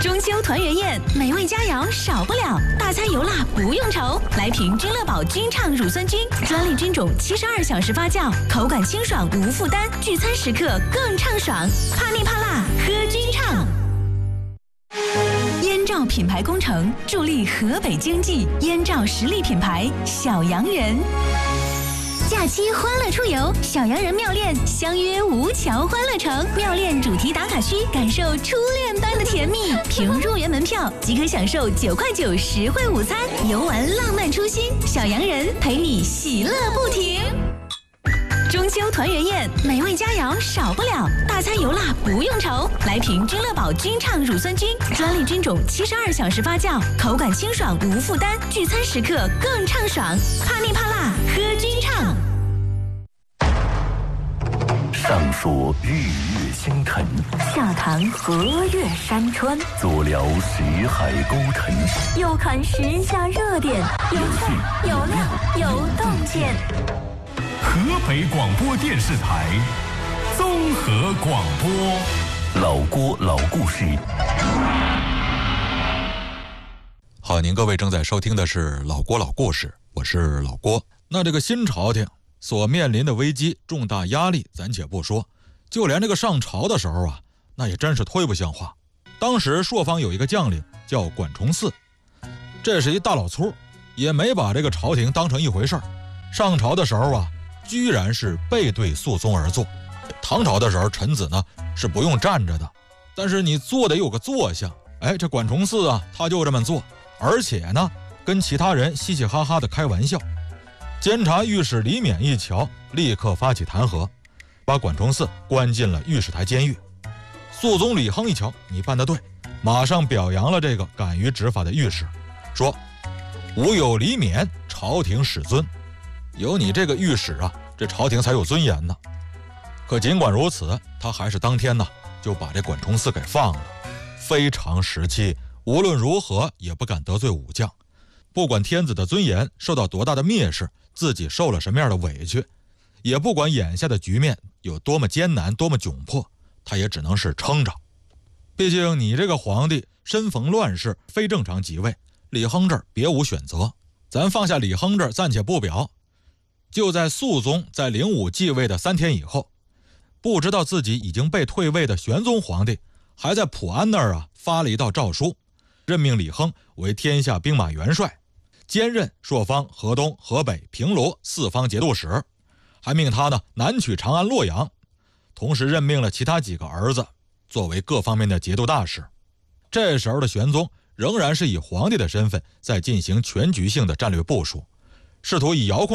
中秋团圆宴，美味佳肴少不了，大餐油辣不用愁。来瓶君乐宝君畅乳酸菌，专利菌种72小时发酵，口感清爽无负担，聚餐时刻更畅爽。怕腻怕辣，喝君畅。燕赵品牌工程助力河北经济，燕赵实力品牌小洋人。假期欢乐出游，小洋人妙恋相约吴桥欢乐城，妙恋主题打卡区，感受初恋般的甜蜜。凭入园门票即可享受9块9实惠午餐，游玩浪漫初心，小洋人陪你喜乐不停。中秋团圆宴，美味佳肴少不了，大餐油辣不用愁。来瓶君乐宝君畅乳酸菌，专利菌种72小时发酵，口感清爽无负担，聚餐时刻更畅爽。怕腻怕辣，喝君畅。 上说日月星辰， 下谈河岳山川， 左聊识海沟腾， 右看时下热点，有趣有料有洞见。 河北广播电视台综合广播， 老郭老故事。 好，您各位正在收听的是老郭老故事，我是老郭。那这个新朝廷所面临的危机重大压力咱且不说，就连这个上朝的时候啊，那也真是忒不像话。当时朔方有一个将领叫管崇嗣，这是一大老粗，也没把这个朝廷当成一回事儿。上朝的时候啊，居然是背对肃宗而坐。唐朝的时候，臣子呢是不用站着的，但是你坐得有个坐相。哎，这管崇嗣啊，他就这么做，而且呢跟其他人嘻嘻哈哈的开玩笑。监察御史李勉一瞧，立刻发起弹劾，把管崇嗣关进了御史台监狱。肃宗李亨一瞧，你办得对，马上表扬了这个敢于执法的御史，说吾有李勉，朝廷始尊。有你这个御史啊，这朝廷才有尊严呢。可尽管如此，他还是当天呢就把这管崇嗣给放了。非常时期，无论如何也不敢得罪武将，不管天子的尊严受到多大的蔑视，自己受了什么样的委屈，也不管眼下的局面有多么艰难多么窘迫，他也只能是撑着。毕竟你这个皇帝身逢乱世，非正常即位，李亨这儿别无选择。咱放下李亨这儿暂且不表，就在肃宗在灵武继位的3天以后，不知道自己已经被退位的玄宗皇帝还在普安那儿啊发了一道诏书，任命李亨为天下兵马元帅，兼任朔方、河东、河北、平卢4方节度使，还命他呢南取长安、洛阳，同时任命了其他几个儿子作为各方面的节度大使。这时候的玄宗仍然是以皇帝的身份在进行全局性的战略部署，试图以遥控